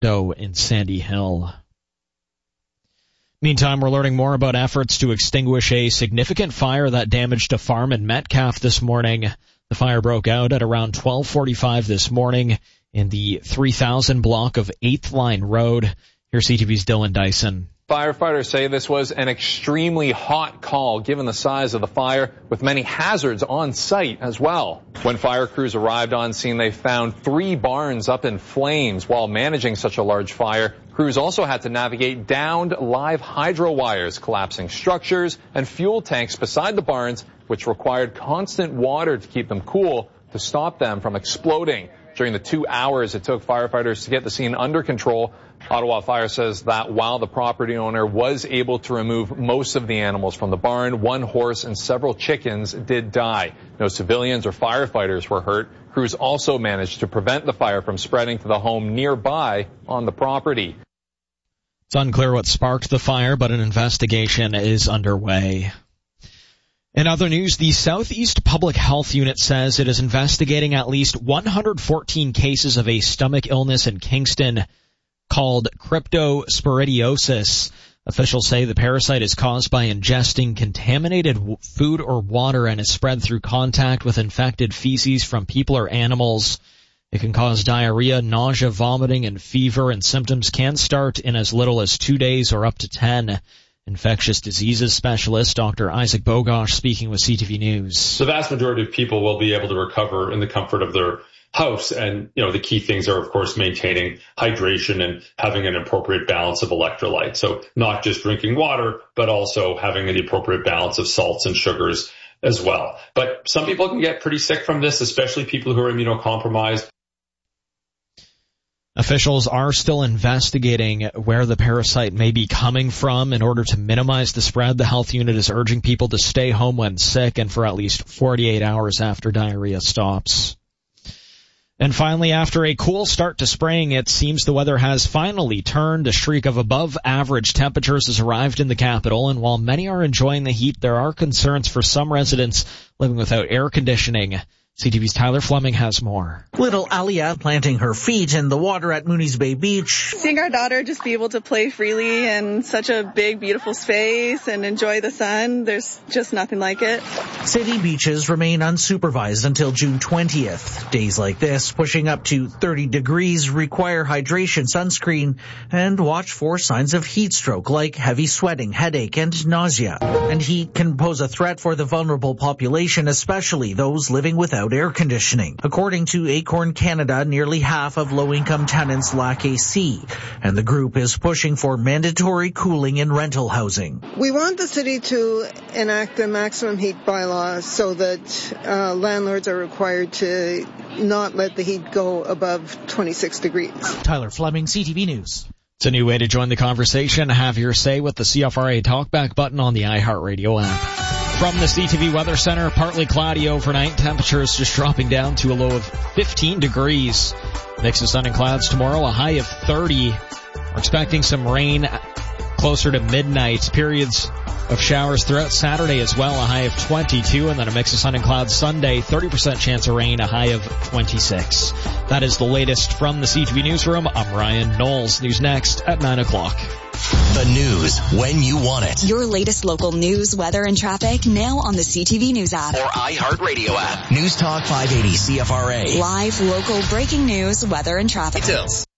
Crypto in Sandy Hill. Meantime, we're learning more about efforts to extinguish a significant fire that damaged a farm in Metcalfe this morning. The fire broke out at around 12:45 this morning in the 3000 block of 8th Line Road. Here's CTV's Dylan Dyson. Firefighters say this was an extremely hot call given the size of the fire, with many hazards on site as well. When fire crews arrived on scene, they found 3 barns up in flames. While managing such a large fire, crews also had to navigate downed live hydro wires, collapsing structures, and fuel tanks beside the barns, which required constant water to keep them cool to stop them from exploding. During the 2 hours it took firefighters to get the scene under control, Ottawa Fire says that while the property owner was able to remove most of the animals from the barn, 1 horse and several chickens did die. No civilians or firefighters were hurt. Crews also managed to prevent the fire from spreading to the home nearby on the property. It's unclear what sparked the fire, but an investigation is underway. In other news, the Southeast Public Health Unit says it is investigating at least 114 cases of a stomach illness in Kingston called cryptosporidiosis. Officials say the parasite is caused by ingesting contaminated food or water and is spread through contact with infected feces from people or animals. It can cause diarrhea, nausea, vomiting, and fever, and symptoms can start in as little as 2 days or up to 10. Infectious diseases specialist Dr. Isaac Bogosh speaking with CTV News. The vast majority of people will be able to recover in the comfort of their house. And, the key things are, of course, maintaining hydration and having an appropriate balance of electrolytes. So not just drinking water, but also having the appropriate balance of salts and sugars as well. But some people can get pretty sick from this, especially people who are immunocompromised. Officials are still investigating where the parasite may be coming from. In order to minimize the spread, the health unit is urging people to stay home when sick and for at least 48 hours after diarrhea stops. And finally, after a cool start to spring, it seems the weather has finally turned. A streak of above average temperatures has arrived in the capital, and while many are enjoying the heat, there are concerns for some residents living without air conditioning. CTV's Tyler Fleming has more. Little Alia planting her feet in the water at Mooney's Bay Beach. Seeing our daughter just be able to play freely in such a big, beautiful space and enjoy the sun, there's just nothing like it. City beaches remain unsupervised until June 20th. Days like this, pushing up to 30 degrees, require hydration, sunscreen, and watch for signs of heat stroke like heavy sweating, headache, and nausea. And heat can pose a threat for the vulnerable population, especially those living without air conditioning. According to Acorn Canada, nearly half of low-income tenants lack AC, and the group is pushing for mandatory cooling in rental housing. We want the city to enact a maximum heat bylaw so that landlords are required to not let the heat go above 26 degrees. Tyler Fleming, CTV News. It's a new way to join the conversation. Have your say with the CFRA Talkback button on the iHeartRadio app. From the CTV Weather Center, partly cloudy overnight. Temperatures just dropping down to a low of 15 degrees. Mix of sun and clouds tomorrow, a high of 30. We're expecting some rain closer to midnight. Periods of showers throughout Saturday as well, a high of 22. And then a mix of sun and clouds Sunday, 30% chance of rain, a high of 26. That is the latest from the CTV Newsroom. I'm Ryan Knowles. News next at 9 o'clock. The news when you want it. Your latest local news, weather, and traffic now on the CTV News app. Or iHeartRadio app. News Talk 580 CFRA. Live, local, breaking news, weather, and traffic. Details.